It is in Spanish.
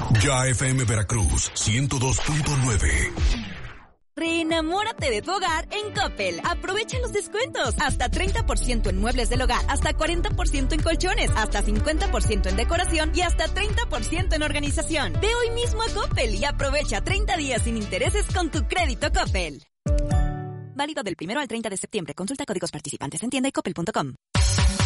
Ya FM Veracruz 102.9. Reenamórate de tu hogar en Coppel. Aprovecha los descuentos. Hasta 30% en muebles del hogar, hasta 40% en colchones, hasta 50% en decoración y hasta 30% en organización. Ve hoy mismo a Coppel y aprovecha 30 días sin intereses con tu crédito Coppel. Válido del 1 al 30 de septiembre. Consulta códigos participantes en tienda y coppel.com.